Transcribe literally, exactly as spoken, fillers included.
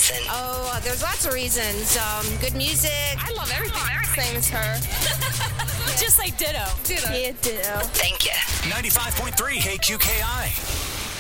listen? Oh, uh, there's lots of reasons. Um, good music. I love everything. Same as her. Just like ditto. Ditto. Yeah, ditto. Thank you. ninety-five point three K Q K I.